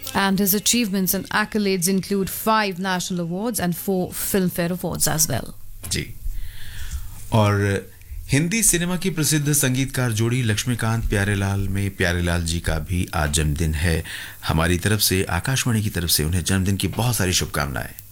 And his achievements and accolades include 5 national awards and 4 Filmfare Awards as well. जी। और Hindi cinema की प्रसिद्ध संगीतकार जोड़ी लक्ष्मीकांत प्यारेलाल में प्यारेलाल जी का भी आज जन्मदिन है। हमारी तरफ से, आकाशवाणी की तरफ से उन्हें जन्मदिन की बहुत सारी शुभकामनाएं।